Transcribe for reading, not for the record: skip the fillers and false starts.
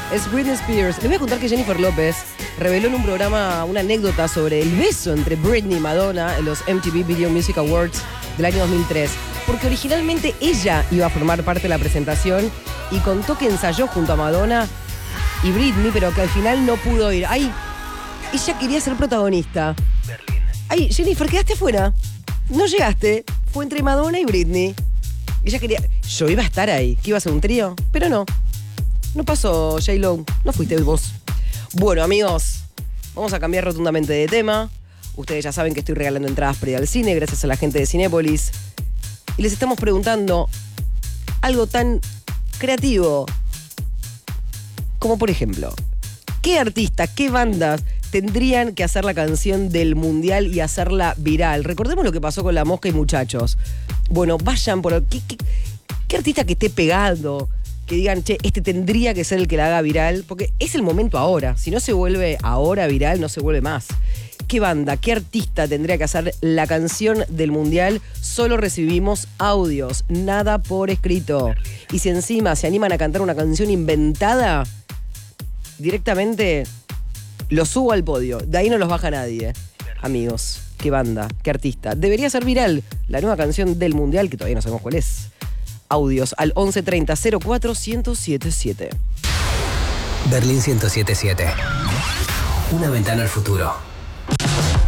Es Britney Spears. Les voy a contar que Jennifer López reveló en un programa una anécdota sobre el beso entre Britney y Madonna en los MTV Video Music Awards del año 2003. Porque originalmente ella iba a formar parte de la presentación y contó que ensayó junto a Madonna y Britney, pero que al final no pudo ir. Ay, ella quería ser protagonista. Ay, Jennifer, quedaste fuera. No llegaste. Fue entre Madonna y Britney. Ella quería... Yo iba a estar ahí. ¿Que iba a ser un trío? Pero no. No pasó, J-Lo. No fuiste vos. Bueno, amigos, vamos a cambiar rotundamente de tema. Ustedes ya saben que estoy regalando entradas para ir al cine gracias a la gente de Cinépolis. Y les estamos preguntando algo tan creativo como, por ejemplo, ¿qué artistas, qué bandas tendrían que hacer la canción del mundial y hacerla viral? Recordemos lo que pasó con La Mosca y Muchachos. Bueno, vayan por... ¿Qué artista que esté pegando? Que digan, che, este tendría que ser el que la haga viral, porque es el momento ahora. Si no se vuelve ahora viral, no se vuelve más. ¿Qué banda, qué artista tendría que hacer la canción del mundial? Solo recibimos audios, nada por escrito. Y si encima se animan a cantar una canción inventada, directamente lo subo al podio. De ahí no los baja nadie. Amigos, qué banda, qué artista. Debería ser viral la nueva canción del mundial, que todavía no sabemos cuál es. Audios al 1130 04 1077. Berlín 1077. Una ventana al futuro.